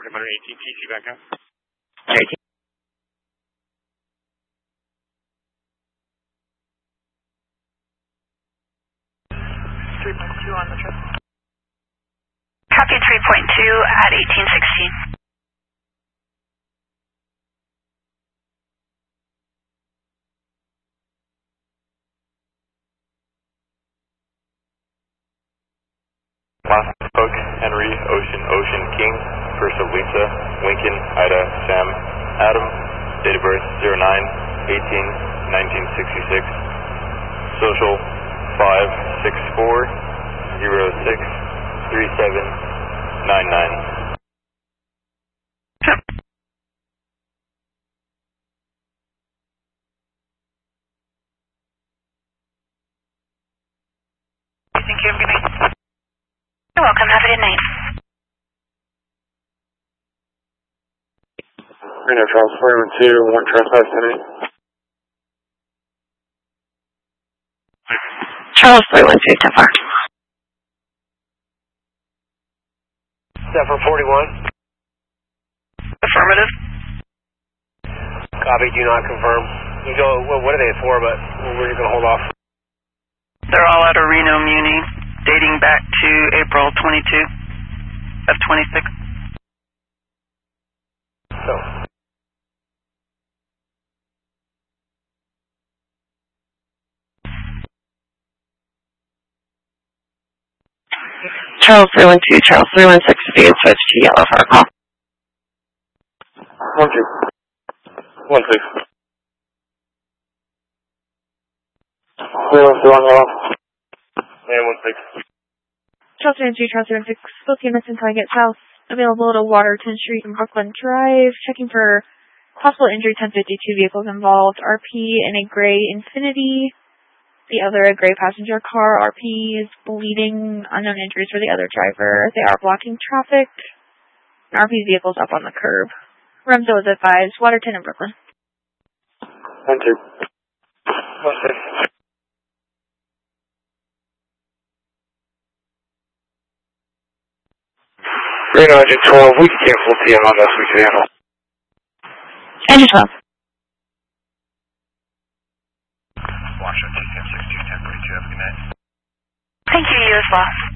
Commander 18, TC back up. 13. On the trip. Copy 3.2 at 1816. Last Hook, Henry, Ocean, King, first of Lisa, Lincoln, Ida, Sam, Adam, date of birth 09/18/1966, social 564-06-3799. Thank you. Have a good night. You're welcome. Have a good night. Reno Charles 412, one trespass tonight. Charles 312, Tefar. Zephyr 41. Affirmative. Copy, do not confirm. You go, well, what are they for, but where are you going to hold off? They're all out of Reno Muni, dating back to April 22 of 26. So. Charles 312, Charles 316, Vivian switch to yellow for a call. 12. 16. 312 on yellow. And 16. Charles 312, Charles 316, both units in target south, available to Waterton Street and Brooklyn Drive, checking for possible injury, 1052 vehicles involved, RP in a gray Infiniti, the other a gray passenger car. RP is bleeding, unknown injuries for the other driver. They are blocking traffic. And RP's vehicle's up on the curb. Remso is advised, Waterton and Brooklyn. 12. 16. Reno Engine 12, we can cancel TM on us, we can handle. Engine 12. Washington, TCM 62, 1042, have a good night. Thank you, you as well.